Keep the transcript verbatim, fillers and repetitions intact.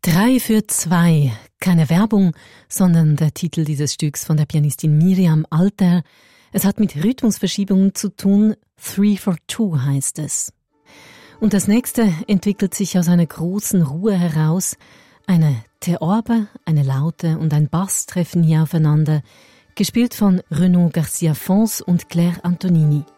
Drei für zwei. Keine Werbung, sondern der Titel dieses Stücks von der Pianistin Miriam Alter. Es hat mit Rhythmusverschiebungen zu tun. Three for two heißt es. Und das nächste entwickelt sich aus einer großen Ruhe heraus. Eine Theorbe, eine Laute und ein Bass treffen hier aufeinander, gespielt von Renaud Garcia Fons und Claire Antonini.